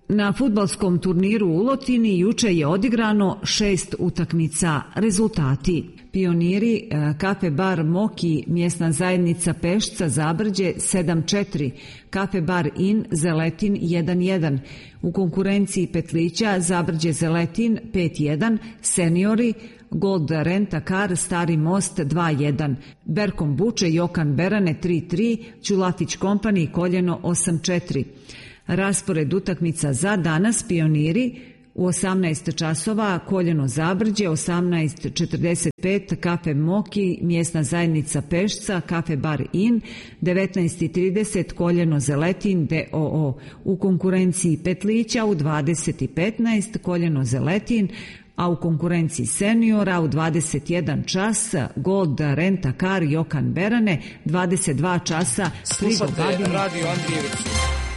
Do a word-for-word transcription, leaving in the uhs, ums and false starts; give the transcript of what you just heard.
Na fudbalskom turniru u Ulotini juče je odigrano šest utakmica. Rezultati: Pioniri, Kafe bar Moki, mjesna zajednica Pešca Zabrđe sedam četiri, Kafe bar In Zeletin jedan jedan. U konkurenciji petlića Zabrđe Zeletin pet jedan, Seniori Gold Renta Car Stari Most dva jedan, Berkom Buče Jokan Berane tri tri, Ćulatić Kompani Koljeno osam četiri. Raspored utakmica za danas: Pioniri u osamnaest časova Koljeno Zabrđe, osamnaest četrdeset pet Kafe Moki, mjesna zajednica Pešca, Kafe bar In, devetnaest trideset Koljeno Zeletin D O O. U konkurenciji petlića u dvadeset petnaest Koljeno Zeletin, a u konkurenciji seniora u dvadeset jedan čas Gold Renta Car Jokan Berane, dvadeset dva časa Slušate Radio Andrijević.